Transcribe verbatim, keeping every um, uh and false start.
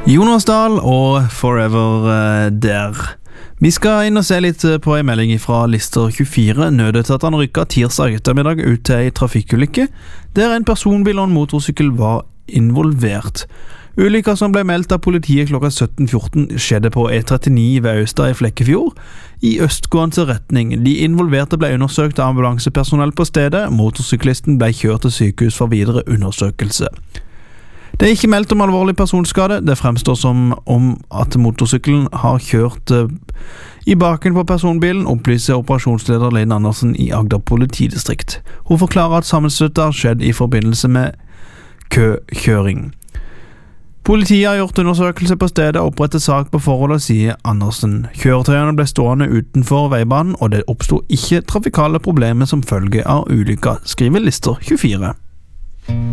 Jonas Dahl og Forever uh, der. Vi skal inn og se litt på en melding fra Lister tjuefire. Nødetatene rykket tirsdag ettermiddag ut til en trafikkulykke, der en personbil og en motorsykkel var involvert. Ulykka som ble meldt av politiet klokka sytten fjorten skjedde på E trettini ved Austad i Flekkefjord, i østgående retning. De involverte ble undersøkt av ambulansepersonell på stedet. Motorsyklisten ble kjørt til sykehus for videre undersøkelse. Det er ikke meldt om alvorlig personskade. Det fremstår som om at motorsykkelen har kjørt uh, i baken på personbilen, opplyser operasjonsleder Linn Andersen i Agder politidistrikt. Hun forklarer at sammenstøtet har skjedd i forbindelse med køkjøring. Politiet har gjort undersøkelse på stedet og opprettet sak på forholdet, sier Andersen. Kjøretøyene ble stående utenfor veibanen, og det oppstod ikke trafikale problemer som følge av ulykka, skriver Lister tjuefire.